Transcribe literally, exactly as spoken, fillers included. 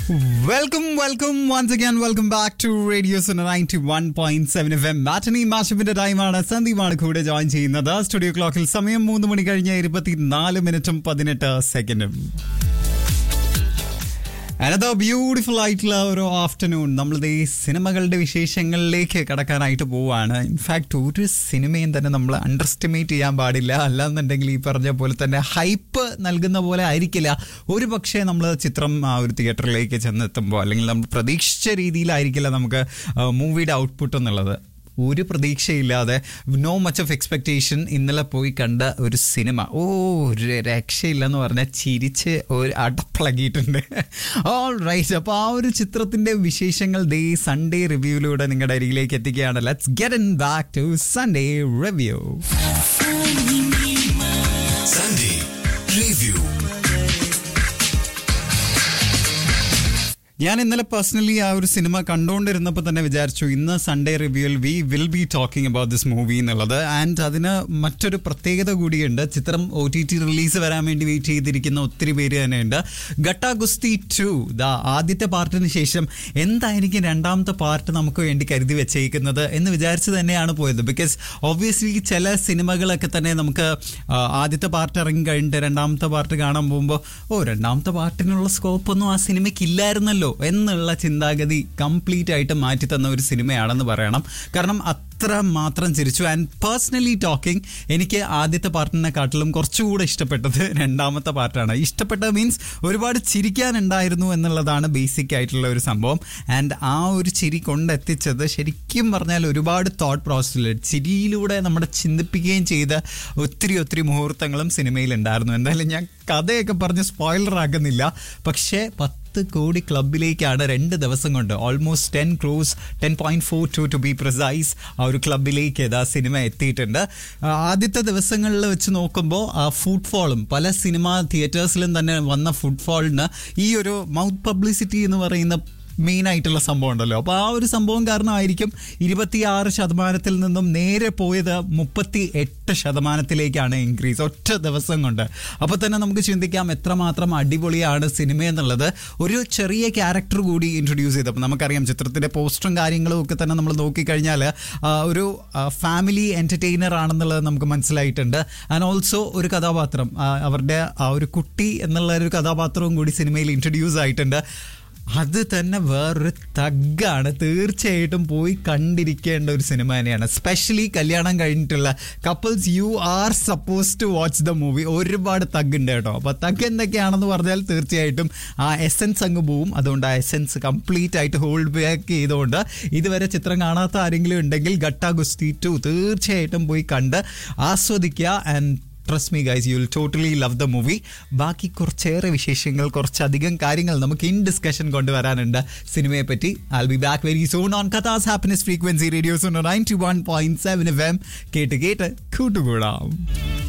Welcome, welcome once again. Welcome back to Radio Sona ninety-one point seven F M. Matinee മാഷപ്പിന്റെ ടൈമാണ്. സന്ദീപാണ് കൂടെ join ചെയ്യുന്നത്. Studio ക്ലോക്കിൽ സമയം മൂന്ന് മണി കഴിഞ്ഞ് ഇരുപത്തിനാല് മിനിറ്റും പതിനെട്ട് സെക്കൻഡും. Another beautiful ആയിട്ടുള്ള ഒരു ആഫ്റ്റർനൂൺ. നമ്മളിത് ഈ സിനിമകളുടെ വിശേഷങ്ങളിലേക്ക് കടക്കാനായിട്ട് പോവുകയാണ്. ഇൻഫാക്ട് ഒരു സിനിമയും തന്നെ നമ്മൾ അണ്ടർ എസ്റ്റിമേറ്റ് ചെയ്യാൻ പാടില്ല. അല്ലാന്നുണ്ടെങ്കിൽ ഈ പറഞ്ഞ പോലെ തന്നെ ഹൈപ്പ് നൽകുന്ന പോലെ ആയിരിക്കില്ല ഒരു പക്ഷേ നമ്മൾ ചിത്രം ആ ഒരു തിയേറ്ററിലേക്ക് ചെന്നെത്തുമ്പോൾ അല്ലെങ്കിൽ നമ്മൾ പ്രതീക്ഷിച്ച രീതിയിലായിരിക്കില്ല നമുക്ക് മൂവിയുടെ ഔട്ട്പുട്ട് എന്നുള്ളത്. ഒരു പ്രതീക്ഷയില്ലാതെ നോ മച്ച് ഓഫ് എക്സ്പെക്ടേഷൻ ഇന്നലെ പോയി കണ്ട ഒരു സിനിമ ഓ ഒരു രക്ഷയില്ലെന്ന് പറഞ്ഞാൽ ചിരിച്ച് ഒരു അടപ്പിളകിയിട്ടുണ്ട്. All right. അപ്പോൾ ആ ഒരു ചിത്രത്തിൻ്റെ വിശേഷങ്ങൾ ദേ സൺഡേ റിവ്യൂയിലൂടെ നിങ്ങളുടെ അരികിലേക്ക് എത്തിക്കുകയാണ്. Let's get in back to Sunday review. Sunday review. ഞാൻ ഇന്നലെ പേഴ്സണലി ആ ഒരു സിനിമ കണ്ടുകൊണ്ടിരുന്നപ്പോൾ തന്നെ വിചാരിച്ചു ഇന്ന് Sunday റിവ്യൂവിൽ we will be talking about this movie എന്നുള്ളത്. ആൻഡ് അതിന് മറ്റൊരു പ്രത്യേകത കൂടിയുണ്ട്. ചിത്രം ഒ ടി ടി റിലീസ് വരാൻ വേണ്ടി വെയിറ്റ് ചെയ്തിരിക്കുന്ന ഒത്തിരി പേര് തന്നെയുണ്ട്. ഗട്ടാ ഗുസ്തി ടു ദാ ആദ്യത്തെ പാർട്ടിന് ശേഷം എന്തായിരിക്കും രണ്ടാമത്തെ പാർട്ട് നമുക്ക് വേണ്ടി കരുതി വെച്ചേക്കുന്നത് എന്ന് വിചാരിച്ച് തന്നെയാണ് പോയത്. ബിക്കോസ് ഒബ്വിയസ്ലി ചില സിനിമകളൊക്കെ തന്നെ നമുക്ക് ആദ്യത്തെ പാർട്ട് ഇറങ്ങി കഴിഞ്ഞിട്ട് രണ്ടാമത്തെ പാർട്ട് കാണാൻ പോകുമ്പോൾ ഓ രണ്ടാമത്തെ പാർട്ടിനുള്ള സ്കോപ്പൊന്നും ആ സിനിമയ്ക്ക് ഇല്ലായിരുന്നല്ലോ എന്നുള്ള ചിന്താഗതി കംപ്ലീറ്റ് ആയിട്ട് മാറ്റി തന്ന ഒരു സിനിമയാണെന്ന് പറയണം. കാരണം അത്ര മാത്രം ചിരിച്ചു. ആൻഡ് പേഴ്സണലി ടോക്കിംഗ് എനിക്ക് ആദ്യത്തെ പാർട്ടിനെക്കാട്ടിലും കുറച്ചുകൂടെ ഇഷ്ടപ്പെട്ടത് രണ്ടാമത്തെ പാർട്ടാണ്. ഇഷ്ടപ്പെട്ടത് മീൻസ് ഒരുപാട് ചിരിക്കാനുണ്ടായിരുന്നു എന്നുള്ളതാണ് ബേസിക് ആയിട്ടുള്ള ഒരു സംഭവം. ആൻഡ് ആ ഒരു ചിരി കൊണ്ടെത്തിച്ചത് ശരിക്കും പറഞ്ഞാൽ ഒരുപാട് തോട്ട് പ്രോസസ്സിൽ ചിരിയിലൂടെ നമ്മുടെ ചിന്തിപ്പിക്കുകയും ചെയ്ത ഒത്തിരി ഒത്തിരി മുഹൂർത്തങ്ങളും സിനിമയിൽ ഉണ്ടായിരുന്നു. എന്തായാലും ഞാൻ കഥയൊക്കെ പറഞ്ഞ് സ്പോയിലർ ആക്കുന്നില്ല. പക്ഷേ പത്ത് കോടി ക്ലബിലേക്കാണ് രണ്ട് ദിവസം കൊണ്ട് almost ten cross ten point four to to B precise ആ ഒരു ക്ലബിലേക്ക് ഏതാ സിനിമ എത്തിയിട്ടുണ്ട്. ആദ്യത്തെ ദിവസങ്ങളിൽ വെച്ച് നോക്കുമ്പോൾ ആ ഫുട്ഫോളും പല സിനിമ തിയേറ്റേഴ്സിലും തന്നെ വന്ന ഫുട്ഫോളിന് ഈ ഒരു മൗത്ത് പബ്ലിസിറ്റി എന്ന് പറയുന്ന മെയിൻ ആയിട്ടുള്ള സംഭവം ഉണ്ടല്ലോ. അപ്പോൾ ആ ഒരു സംഭവം കാരണമായിരിക്കും ഇരുപത്തിയാറ് ശതമാനത്തിൽ നിന്നും നേരെ പോയത് മുപ്പത്തി എട്ട് ശതമാനത്തിലേക്കാണ് ഇൻക്രീസ് ഒറ്റ ദിവസം കൊണ്ട്. അപ്പോൾ തന്നെ നമുക്ക് ചിന്തിക്കാം എത്രമാത്രം അടിപൊളിയാണ് സിനിമ എന്നുള്ളത്. ഒരു ചെറിയ ക്യാരക്ടർ കൂടി ഇൻട്രൊഡ്യൂസ് ചെയ്തപ്പോൾ നമുക്കറിയാം ചിത്രത്തിൻ്റെ പോസ്റ്ററും കാര്യങ്ങളും ഒക്കെ തന്നെ നമ്മൾ നോക്കിക്കഴിഞ്ഞാൽ ഒരു ഫാമിലി എൻ്റർടൈനർ ആണെന്നുള്ളത് നമുക്ക് മനസ്സിലായിട്ടുണ്ട്. ആൻഡ് ഓൾസോ ഒരു കഥാപാത്രം അവരുടെ ആ ഒരു കുട്ടി എന്നുള്ള ഒരു കഥാപാത്രവും കൂടി സിനിമയിൽ ഇൻട്രൊഡ്യൂസ് ആയിട്ടുണ്ട്. അത് തന്നെ വേറൊരു തഗ്ഗാണ്. തീർച്ചയായിട്ടും പോയി കണ്ടിരിക്കേണ്ട ഒരു സിനിമ തന്നെയാണ്. സ്പെഷ്യലി കല്യാണം കഴിഞ്ഞിട്ടുള്ള couples you are suppose to watch the movie. ഒരുപാട് തഗ് ഉണ്ട് കേട്ടോ. അപ്പോൾ തഗ് എന്തൊക്കെയാണെന്ന് പറഞ്ഞാൽ തീർച്ചയായിട്ടും ആ എസെൻസ് അങ്ങ് പോവും. അതുകൊണ്ട് ആ എസെൻസ് കംപ്ലീറ്റ് ആയിട്ട് ഹോൾഡ് ബാക്ക് ചെയ്തുകൊണ്ട് ഇതുവരെ ചിത്രം കാണാത്ത ആരെങ്കിലും ഉണ്ടെങ്കിൽ ഗട്ടാ ഗുസ്തി ടു തീർച്ചയായിട്ടും പോയി കണ്ട് ആസ്വദിക്കുക. And trust me guys, you will totally love the movie. ബാക്കി കുറച്ചേറെ വിശേഷങ്ങൾ കുറച്ചധികം കാര്യങ്ങൾ നമുക്ക് ഇൻ ഡിസ്കഷൻ കൊണ്ടുവരാനുണ്ട് സിനിമയെ പറ്റി. I'll be back very soon on Katha's Happiness Frequency Radio Sona ninety-one point seven F M. കേട്ട് കേട്ട് കൂട്ടുകൂടാം.